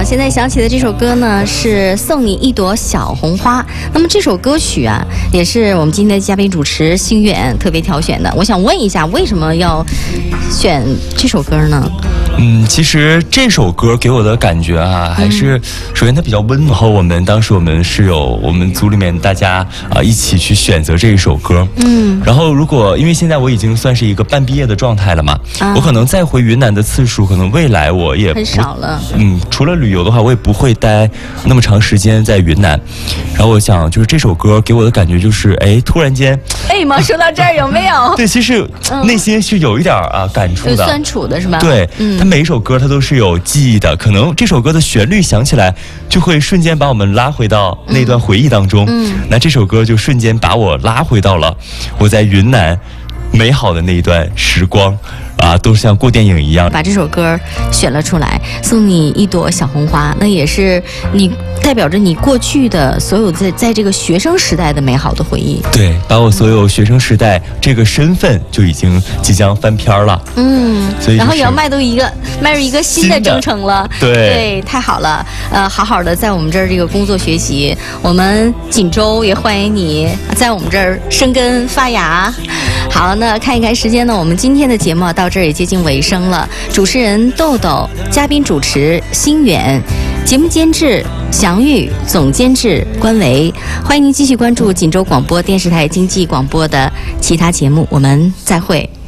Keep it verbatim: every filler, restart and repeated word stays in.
现在响起的这首歌呢是《送你一朵小红花》。那么这首歌曲啊，也是我们今天的嘉宾主持星远特别挑选的。我想问一下，为什么要选这首歌呢？ 嗯，其实这首歌给我的感觉啊，还是、嗯、首先它比较温暖。然后我们当时我们是有我们组里面大家啊、呃、一起去选择这一首歌。嗯，然后如果因为现在我已经算是一个半毕业的状态了嘛，啊、我可能再回云南的次数，可能未来我也很少了。 嗯，除了旅游的话，我也不会待那么长时间在云南。然后我想，就是这首歌给我的感觉就是，哎，突然间， 哎妈，说到这儿有没有？ 对，其实内心是有一点啊感触的， 有酸楚的是吧？ 对，嗯。每一首歌它都是有记忆的，可能这首歌的旋律响起来，就会瞬间把我们拉回到那段回忆当中。嗯，那这首歌就瞬间把我拉回到了我在云南美好的那一段时光。啊，都像过电影一样， 把这首歌选了出来，送你一朵小红花，那也是你代表着你过去的所有在在这个学生时代的美好的回忆。 对，把我所有学生时代这个身份就已经即将翻篇了。嗯，所以、就是、 然后也要迈入一个迈入一个新的征程了。 对对，太好了，呃，好好的在我们这儿这个工作学习，我们锦州也欢迎你在我们这儿生根发芽。好，那看一看时间呢，我们今天的节目到这儿也接近尾声了。主持人豆豆，嘉宾主持星远，节目监制祥玉，总监制关维。欢迎您继续关注锦州广播电视台经济广播的其他节目，我们再会。